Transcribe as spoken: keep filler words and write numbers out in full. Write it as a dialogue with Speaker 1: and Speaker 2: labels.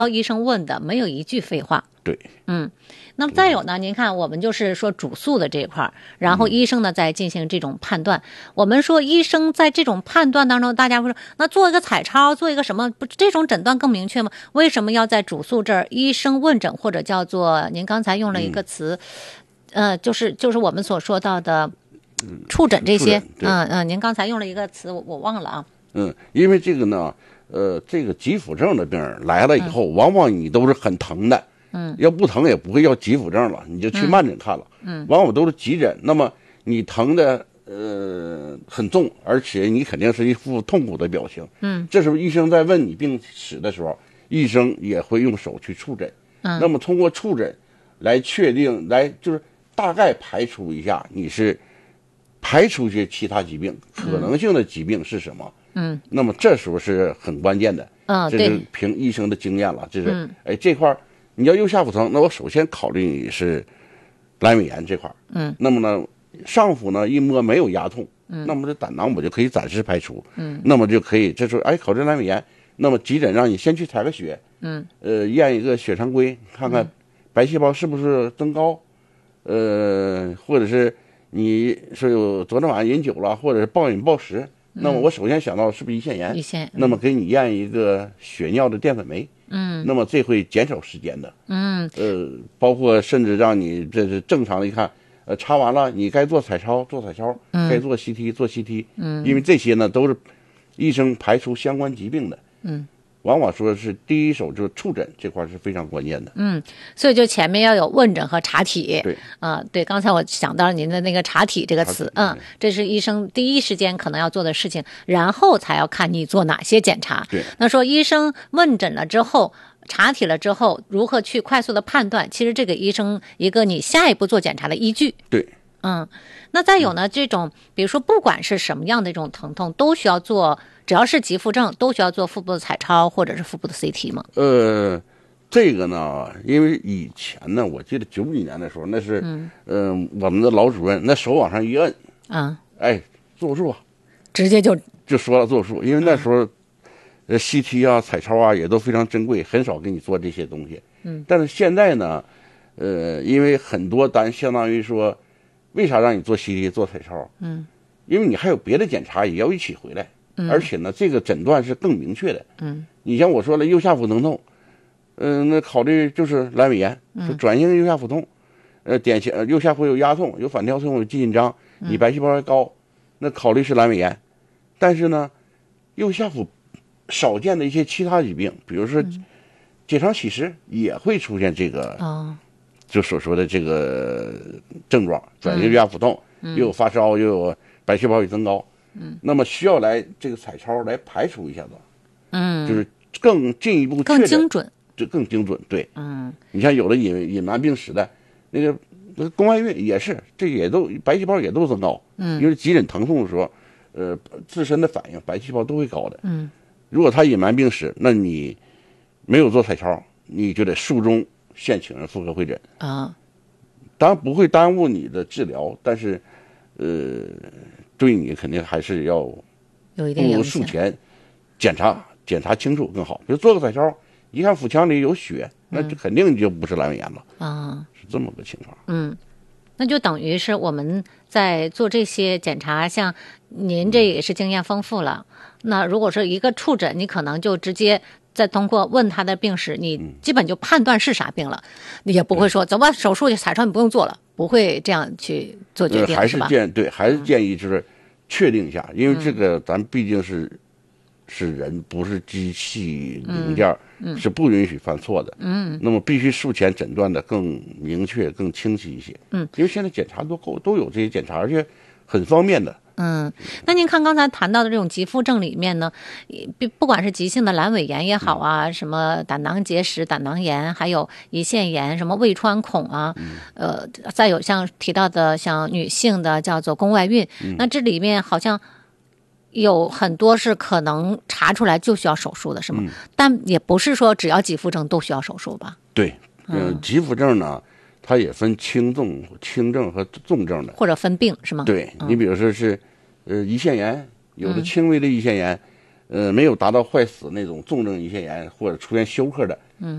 Speaker 1: 医生问的没有一句废话。
Speaker 2: 对，
Speaker 1: 嗯，那么再有呢，您看我们就是说主诉的这一块，然后医生呢再进行这种判断。我们说医生在这种判断当中，大家会说，那做一个彩超，做一个什么，不这种诊断更明确吗？为什么要在主诉这儿医生问诊，或者叫做您刚才用了一个词，嗯、呃，就是就是我们所说到的触诊这些，嗯嗯，您刚才用了一个词，我我忘了啊。
Speaker 2: 嗯，因为这个呢，呃，这个急腹症的病人来了以后，嗯、往往你都是很疼的。嗯，要不疼也不会要急腹症了，你就去慢诊看了。嗯，往往都是急诊。那么你疼的呃很重，而且你肯定是一副痛苦的表情。嗯，这时候医生在问你病史的时候，医生也会用手去触诊。嗯，那么通过触诊来确定，来就是大概排除一下你是排除一些其他疾病可能性的疾病是什么。嗯，那么这时候是很关键的。嗯，这是凭医生的经验了。这是、嗯、哎这块。你要右下腹疼，那我首先考虑你是阑尾炎这块。嗯，那么呢，上腹呢一摸没有压痛，嗯，那么这胆囊我就可以暂时排除。嗯，那么就可以这时候哎考虑阑尾炎，那么急诊让你先去采个血，嗯，呃验一个血常规，看看白细胞是不是增高，呃或者是你是有昨天晚上饮酒了，或者是暴饮暴食，嗯、那么我首先想到是不是胰腺炎？胰腺，嗯、那么给你验一个血尿的淀粉酶。嗯，那么这会减少时间的。嗯，呃，包括甚至让你这是正常的，一看，呃，查完了，你该做彩超做彩超，嗯、该做 C T 做 C T。嗯，因为这些呢都是医生排除相关疾病的。嗯，往往说是第一手就是触诊这块是非常关键的。
Speaker 1: 嗯，所以就前面要有问诊和查体。
Speaker 2: 对，
Speaker 1: 啊、呃，对，刚才我想到了您的那个查体这个词，嗯，这是医生第一时间可能要做的事情，然后才要看你做哪些检查。
Speaker 2: 对，
Speaker 1: 那说医生问诊了之后。查体了之后，如何去快速的判断？其实这个医生一个你下一步做检查的依据。
Speaker 2: 对，
Speaker 1: 嗯，那再有呢，这种比如说不管是什么样的一种疼痛，都需要做，只要是急腹症，都需要做腹部的彩超或者是腹部的 C T 吗？
Speaker 2: 呃，这个呢，因为以前呢，我记得九几年的时候，那是嗯、呃、我们的老主任那手往上一摁，啊、嗯，哎，做手术啊，
Speaker 1: 直接就
Speaker 2: 就说了做手术，因为那时候。嗯呃 ，C T 啊、彩超啊也都非常珍贵，很少给你做这些东西。嗯，但是现在呢，呃，因为很多单相当于说，为啥让你做 C T 做彩超？嗯，因为你还有别的检查也要一起回来，嗯、而且呢，这个诊断是更明确的。嗯，你像我说了，右下腹疼痛，嗯、呃，那考虑就是阑尾炎，就转性右下腹痛，呃，典型右下腹有压痛、有反跳痛、有肌紧张，你白细胞还高，那考虑是阑尾炎。但是呢，右下腹少见的一些其他疾病，比如说结肠憩食也会出现这个，哦、就所说的这个症状，转性右下腹痛，嗯、又有发烧，又有白细胞也增高，嗯，那么需要来这个彩超来排除一下子，嗯，就是更进一步
Speaker 1: 更精准，
Speaker 2: 就更精准，对，嗯，你像有的隐隐瞒病史的那个那个宫外孕也是，这也都白细胞也都增高，嗯，因为急诊疼痛的时候，呃，自身的反应白细胞都会高的，嗯。如果他隐瞒病史，那你没有做彩超，你就得术中现请人妇科会诊啊。当然不会耽误你的治疗，但是，呃，对你肯定还是要
Speaker 1: 有一定影响。
Speaker 2: 不如术前检查检查清楚更好。比如做个彩超，一看腹腔里有血，那就肯定就不是阑尾炎了啊，是这么个情况。
Speaker 1: 嗯。那就等于是我们在做这些检查，像您这也是经验丰富了。那如果说一个触诊，你可能就直接再通过问他的病史，你基本就判断是啥病了，你也不会说走吧，手术彩超你不用做了，不会这样去做决定，
Speaker 2: 呃、还是
Speaker 1: 是吧？
Speaker 2: 建对，还是建议就是确定一下，因为这个咱毕竟是。是人，不是机器零件，嗯嗯、是不允许犯错的。嗯，那么必须术前诊断的更明确、更清晰一些。嗯，因为现在检查都够都有这些检查，而且很方便的。
Speaker 1: 嗯，那您看刚才谈到的这种急腹症里面呢，不管是急性的阑尾炎也好啊，嗯、什么胆囊结石、胆囊炎，还有胰腺炎，什么胃穿孔啊，嗯、呃，再有像提到的像女性的叫做宫外孕，嗯、那这里面好像。有很多是可能查出来就需要手术的，是吗？嗯、但也不是说只要急腹症都需要手术吧？
Speaker 2: 对，嗯，急腹症呢，它也分轻重、轻症和重症的，
Speaker 1: 或者分病是吗？
Speaker 2: 对，你比如说是，呃，胰腺炎，有的轻微的胰腺炎，嗯、呃，没有达到坏死那种重症胰腺炎，或者出现休克的，